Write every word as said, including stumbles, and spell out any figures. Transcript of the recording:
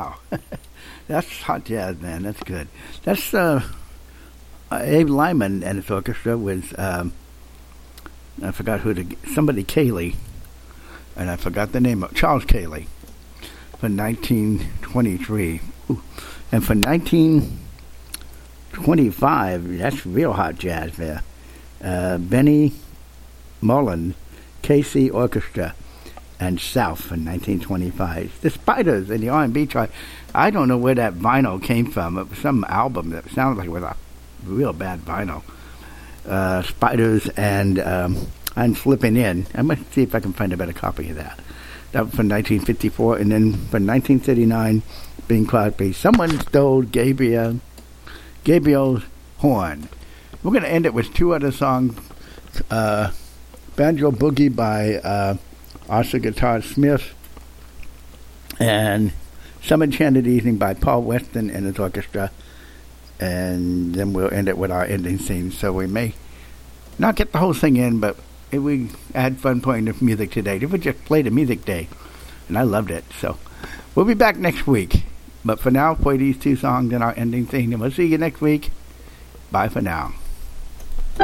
Wow. That's hot jazz, man. That's good. That's uh, Abe Lyman and his orchestra with, um, I forgot who, the, somebody Cayley, and I forgot the name of, Charles Cayley, for nineteen twenty-three. Ooh. And for nineteen twenty-five, that's real hot jazz there. Uh, Benny Mullen, K C Orchestra, and South in nineteen twenty-five. The Spiders in the R and B chart. I don't know where that vinyl came from. It was some album that sounded like it was a real bad vinyl. Uh, Spiders and um, I'm Slipping In. I must see if I can find a better copy of that. That was from nineteen fifty-four, and then from nineteen thirty-nine, Bing Crosby. Someone stole Gabriel, Gabriel's horn. We're going to end it with two other songs. Uh, Banjo Boogie by uh, Arthur Guitar Smith, and Some Enchanted Evening by Paul Weston and his orchestra. And then we'll end it with our ending scene. So we may not get the whole thing in, but if we had fun playing the music today. We just played a music day, and I loved it. So we'll be back next week. But for now, play these two songs in our ending theme, and we'll see you next week. Bye for now.